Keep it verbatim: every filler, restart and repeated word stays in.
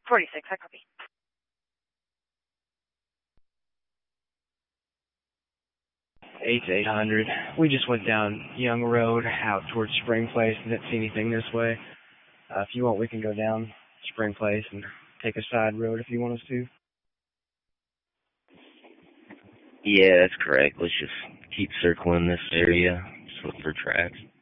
forty-six, I copy. eight to eight hundred. We just went down Young Road out towards Spring Place. Didn't see anything this way. Uh, if you want, we can go down Spring Place and take a side road if you want us to. Yeah, that's correct. Let's just keep circling this area, just look for tracks.